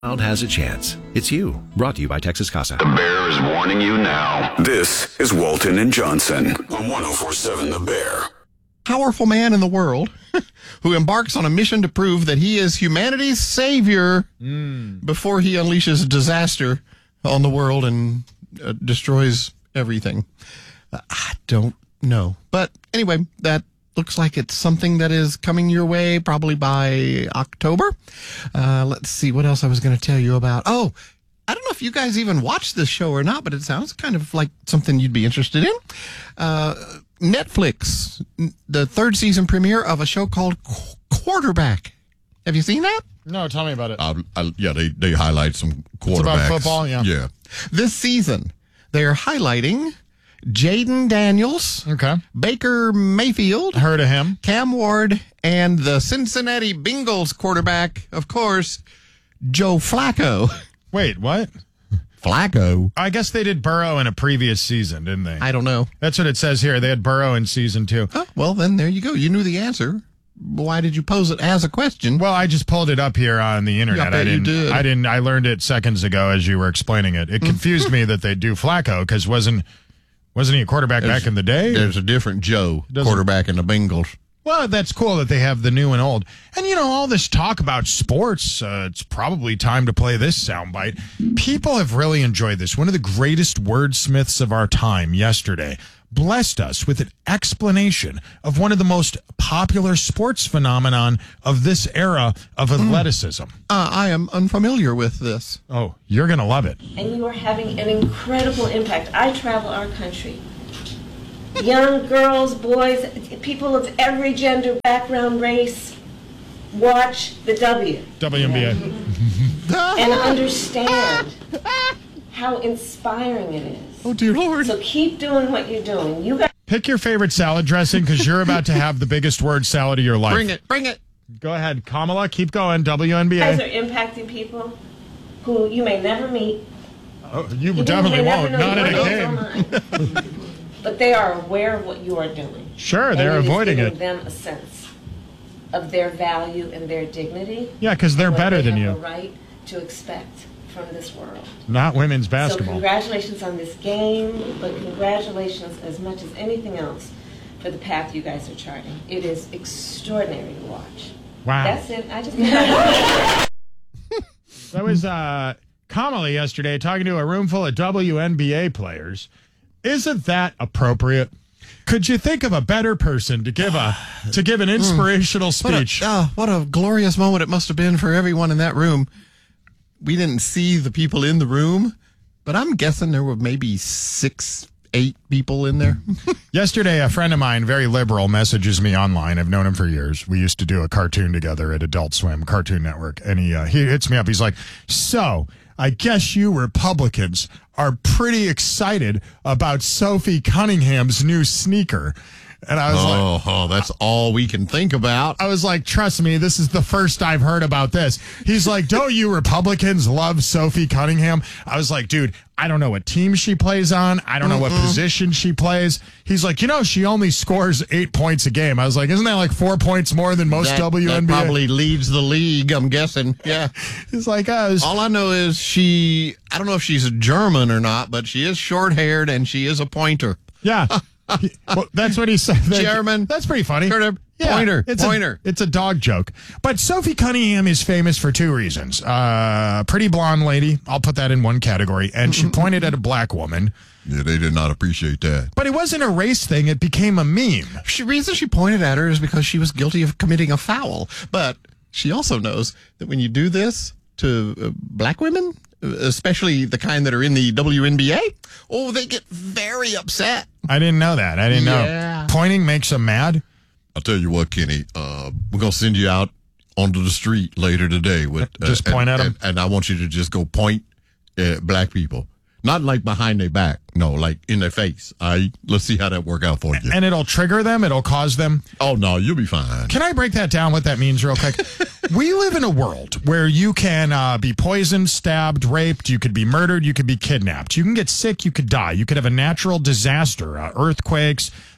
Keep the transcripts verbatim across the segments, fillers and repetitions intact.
has a chance. It's you. Brought to you by Texas Casa. The Bear is warning you now. This is Walton and Johnson on one oh four point seven The Bear. Powerful man in the world who embarks on a mission to prove that he is humanity's savior mm. before he unleashes disaster on the world and uh, destroys everything. Uh, I don't know. But anyway, that looks like it's something that is coming your way probably by October. Uh, let's see what else I was going to tell you about. Oh, I don't know if you guys even watch this show or not, but it sounds kind of like something you'd be interested in. Uh, Netflix, the third season premiere of a show called Quarterback. Have you seen that? No, tell me about it. Uh, I, yeah, they, they highlight some quarterbacks. It's about football, yeah. Yeah. This season, they are highlighting Jaden Daniels, okay, Baker Mayfield, heard of him, Cam Ward, and the Cincinnati Bengals quarterback, of course, Joe Flacco. Wait, what? Flacco. I guess they did Burrow in a previous season, didn't they? I don't know. That's what it says here. They had Burrow in season two. Oh, well, then there you go. You knew the answer. Why did you pose it as a question? Well, I just pulled it up here on the internet. Yeah, I I didn't. You did. I didn't. I learned it seconds ago as you were explaining it. It confused me that they do Flacco because wasn't wasn't he a quarterback there's, back in the day? There's a different Joe quarterback in the Bengals. Well, that's cool that they have the new and old. And, you know, all this talk about sports, uh, it's probably time to play this soundbite. People have really enjoyed this. One of the greatest wordsmiths of our time yesterday blessed us with an explanation of one of the most popular sports phenomenon of this era of athleticism. Mm. Uh, I am unfamiliar with this. Oh, you're going to love it. And you are having an incredible impact. I travel our country. Young girls, boys, people of every gender, background, race, watch the W. W N B A. And understand how inspiring it is. Oh, dear Lord. So keep doing what you're doing. You got Pick your favorite salad dressing because you're about to have the biggest word salad of your life. Bring it, bring it. Go ahead, Kamala, keep going, W N B A. You guys are impacting people who you may never meet. Oh, you People definitely won't, not in a game. But they are aware of what you are doing. Sure, they're avoiding it. Giving them a sense of their value and their dignity. Yeah, because they're better than you. They have a right to expect from this world. Not women's basketball. So congratulations on this game, but congratulations as much as anything else for the path you guys are charting. It is extraordinary to watch. Wow. That's it. I just. That was uh, Kamala yesterday talking to a room full of W N B A players. Isn't that appropriate? Could you think of a better person to give a to give an inspirational speech? What a, oh, what a glorious moment it must have been for everyone in that room. We didn't see the people in the room, but I'm guessing there were maybe six, eight people in there. Yesterday, a friend of mine, very liberal, messages me online. I've known him for years. We used to do a cartoon together at Adult Swim, Cartoon Network. And he uh, he hits me up. He's like, so I guess you Republicans are pretty excited about Sophie Cunningham's new sneaker. And I was oh, like, oh, that's all we can think about. I was like, trust me, this is the first I've heard about this. He's like, don't you Republicans love Sophie Cunningham? I was like, dude, I don't know what team she plays on. I don't know Mm-mm. what position she plays. He's like, you know, she only scores eight points a game. I was like, isn't that like four points more than most that, W N B A? That probably leads the league, I'm guessing. Yeah. He's like, uh, was, all I know is she, I don't know if she's a German or not, but she is short-haired and she is a pointer. Yeah. Well, that's what he said. German. That's pretty funny. Pointer. Yeah, pointer. It's pointer. A, it's a dog joke. But Sophie Cunningham is famous for two reasons. Uh, pretty blonde lady. I'll put that in one category. And she pointed at a black woman. Yeah, they did not appreciate that. But it wasn't a race thing. It became a meme. The reason she pointed at her is because she was guilty of committing a foul. But she also knows that when you do this to uh, black women, especially the kind that are in the W N B A, oh, they get very upset. I didn't know that. I didn't yeah. know. Pointing makes them mad? I'll tell you what, Kenny. Uh, we're going to send you out onto the street later today. with uh, Just point and, at them? And, and I want you to just go point at black people. Not like behind their back. No, like in their face. All right? Let's see how that work out for you. And it'll trigger them? It'll cause them? Oh, no, you'll be fine. Can I break that down, what that means real quick? We live in a world where you can uh, be poisoned, stabbed, raped, you could be murdered, you could be kidnapped. You can get sick, you could die. You could have a natural disaster, uh, earthquakes,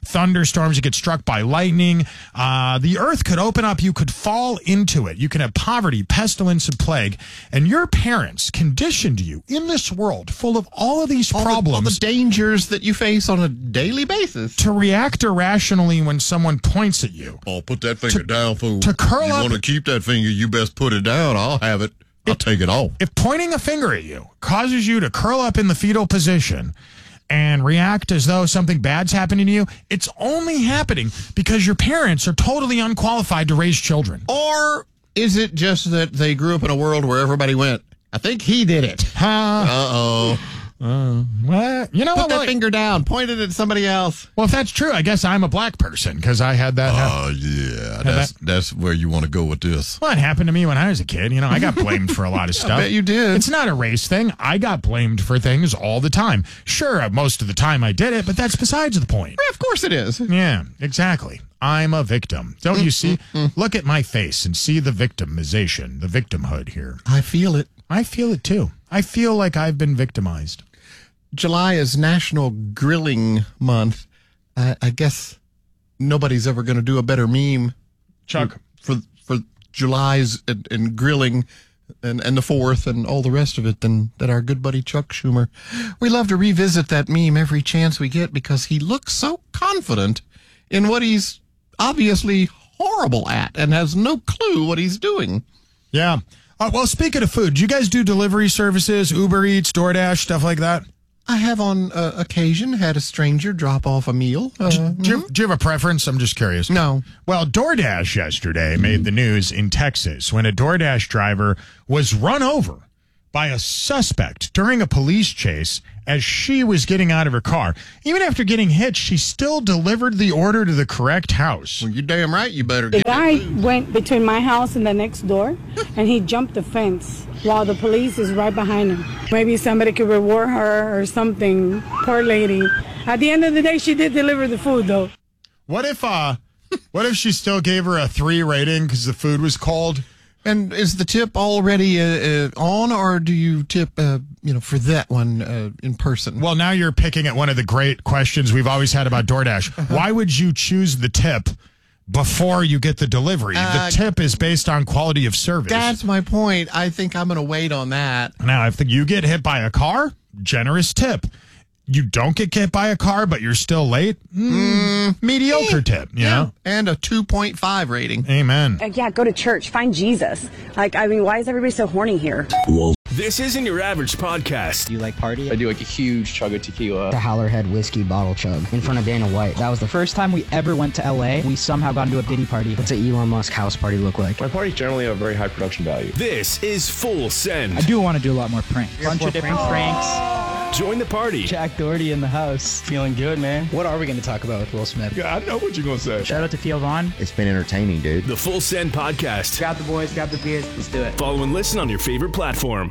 thunderstorms. You get struck by lightning. Uh, the earth could open up. You could fall into it. You can have poverty, pestilence, and plague. And your parents conditioned you in this world full of all of these all problems. The, all the dangers that you face on a daily basis. To react irrationally when someone points at you. Oh, put that finger to, down, fool. To curl you up. You want to keep that finger, you best put it down. I'll have it. I'll if, take it off. If pointing a finger at you causes you to curl up in the fetal position and react as though something bad's happening to you, it's only happening because your parents are totally unqualified to raise children. Or is it just that they grew up in a world where everybody went, I think he did it. Huh? Uh-oh. Uh, well, you know Put what? that Like, finger down. Point it at somebody else. Well, if that's true, I guess I'm a black person because I had that. Oh, yeah. That's that, that's where you want to go with this. Well, it happened to me when I was a kid. You know, I got blamed for a lot of stuff. I bet you did. It's not a race thing. I got blamed for things all the time. Sure, most of the time I did it, but that's besides the point. Yeah, of course it is. Yeah, exactly. I'm a victim. Don't you see? Look at my face and see the victimization, the victimhood here. I feel it. I feel it too. I feel like I've been victimized. July is National Grilling Month. I, I guess nobody's ever going to do a better meme, Chuck, for for July's and, and grilling and, and the fourth and all the rest of it than, than our good buddy Chuck Schumer. We love to revisit that meme every chance we get because he looks so confident in what he's obviously horrible at and has no clue what he's doing. Yeah. Uh, well, speaking of food, do you guys do delivery services, Uber Eats, DoorDash, stuff like that? I have on uh, occasion had a stranger drop off a meal. Uh, do, do, you, do you have a preference? I'm just curious. No. Well, DoorDash yesterday made the news in Texas when a DoorDash driver was run over by a suspect during a police chase as she was getting out of her car. Even after getting hit, she still delivered the order to the correct house. Well, you're damn right you better The get guy went between my house and the next door, and he jumped the fence while the police is right behind him. Maybe somebody could reward her or something. Poor lady. At the end of the day, she did deliver the food, though. What if, uh, what if she still gave her a three rating because the food was cold? And is the tip already uh, uh, on, or do you tip, uh, you know, for that one uh, in person? Well, now you're picking at one of the great questions we've always had about DoorDash. Uh-huh. Why would you choose the tip before you get the delivery? Uh, the tip is based on quality of service. That's my point. I think I'm going to wait on that. Now, if you get hit by a car, generous tip. You don't get hit by a car, but you're still late? Mm, mm, mediocre eh, tip, you yeah. know? And a two point five rating. Amen. Uh, yeah, go to church. Find Jesus. Like, I mean, why is everybody so horny here? Whoa. This isn't your average podcast. Do you like party? I do like a huge chug of tequila. The Howlerhead whiskey bottle chug in front of Dana White. That was the first time we ever went to L A. We somehow got into a Diddy party. What's an Elon Musk house party look like? My parties generally have very high production value. This is Full Send. I do want to do a lot more pranks. A bunch of different pranks. Join the party. Jack Doherty in the house. Feeling good, man. What are we going to talk about with Will Smith? Yeah, I know what you're going to say. Shout out to Theo Vaughn. It's been entertaining, dude. The Full Send Podcast. Grab the boys, grab the beers. Let's do it. Follow and listen on your favorite platform.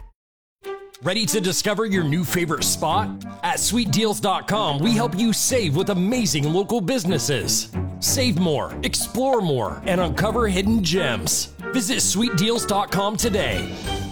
Ready to discover your new favorite spot? At sweet deals dot com, we help you save with amazing local businesses. Save more, explore more, and uncover hidden gems. Visit sweet deals dot com today.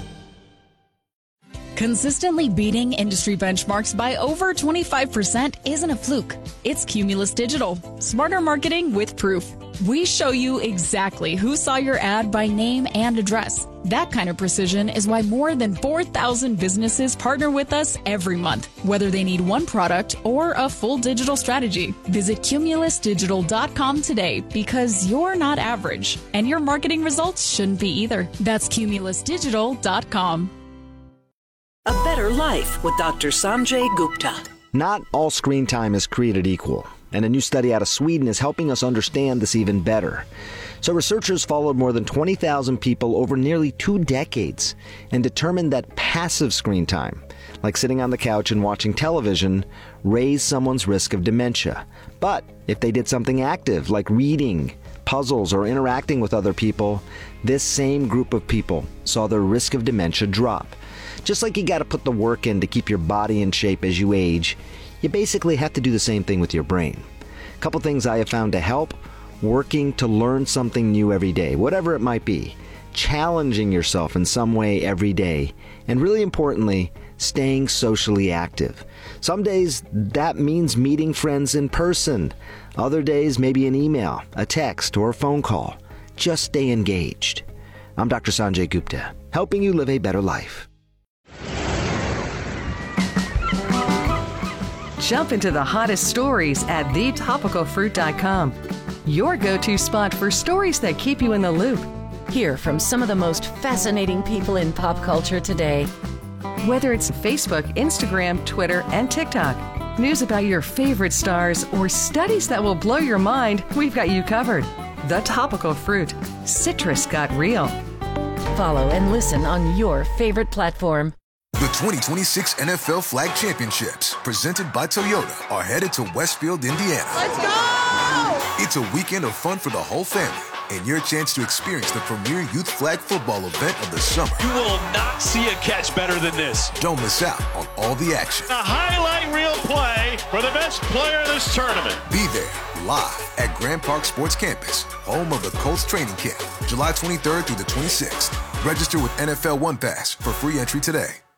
Consistently beating industry benchmarks by over twenty-five percent isn't a fluke. It's Cumulus Digital. Smarter marketing with proof. We show you exactly who saw your ad by name and address. That kind of precision is why more than four thousand businesses partner with us every month, whether they need one product or a full digital strategy. Visit cumulus digital dot com today because you're not average, and your marketing results shouldn't be either. That's cumulus digital dot com. A Better Life with Doctor Sanjay Gupta. Not all screen time is created equal, and a new study out of Sweden is helping us understand this even better. So researchers followed more than twenty thousand people over nearly two decades and determined that passive screen time, like sitting on the couch and watching television, raised someone's risk of dementia. But if they did something active, like reading, puzzles, or interacting with other people, this same group of people saw their risk of dementia drop. Just like you got to put the work in to keep your body in shape as you age, you basically have to do the same thing with your brain. A couple things I have found to help: working to learn something new every day, whatever it might be, challenging yourself in some way every day, and really importantly, staying socially active. Some days that means meeting friends in person. Other days, maybe an email, a text, or a phone call. Just stay engaged. I'm Doctor Sanjay Gupta, helping you live a better life. Jump into the hottest stories at the topical fruit dot com. Your go-to spot for stories that keep you in the loop. Hear from some of the most fascinating people in pop culture today. Whether it's Facebook, Instagram, Twitter, and TikTok, news about your favorite stars, or studies that will blow your mind, we've got you covered. The Topical Fruit. Citrus got real. Follow and listen on your favorite platform. The twenty twenty-six N F L Flag Championships, presented by Toyota, are headed to Westfield, Indiana. Let's go! It's a weekend of fun for the whole family and your chance to experience the premier youth flag football event of the summer. You will not see a catch better than this. Don't miss out on all the action. A highlight reel play for the best player in this tournament. Be there live at Grand Park Sports Campus, home of the Colts training camp, July twenty-third through the twenty-sixth. Register with N F L One Pass for free entry today.